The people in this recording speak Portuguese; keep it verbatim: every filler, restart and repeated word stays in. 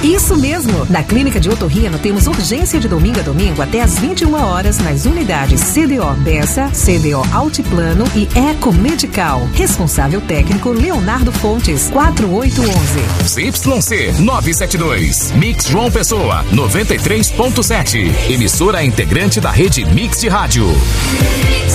Isso mesmo! Na Clínica de Otorrino temos urgência de domingo a domingo até às vinte e uma horas nas unidades C D O Bessa, C D O Altiplano e Eco Medical. Responsável técnico Leonardo Fontes, quatro oito um um. Z Y C novecentos e setenta e dois. Mix João Pessoa, noventa e três ponto sete. Emissora integrante da rede Mix de Rádio.